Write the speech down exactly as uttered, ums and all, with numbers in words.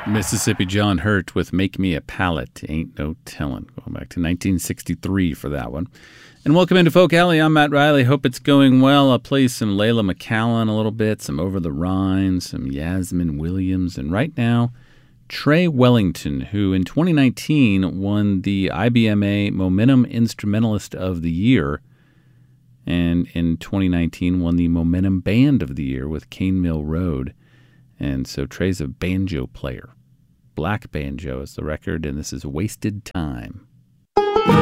Mississippi John Hurt with Make Me a Pallet, Ain't No Tellin'. Going back to nineteen sixty-three for that one. And welcome into Folk Alley. I'm Matt Riley. Hope it's going well. I'll play some Layla McCallan a little bit, some Over the Rhine, some Yasmin Williams. And right now, Trey Wellington, who in twenty nineteen won the I B M A Momentum Instrumentalist of the Year, and in twenty nineteen won the Momentum Band of the Year with Cane Mill Road. And so Trey's a banjo player. Black Banjo is the record, and this is Wasted Time.